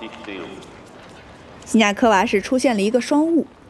西纳科瓦市出现了一个双误，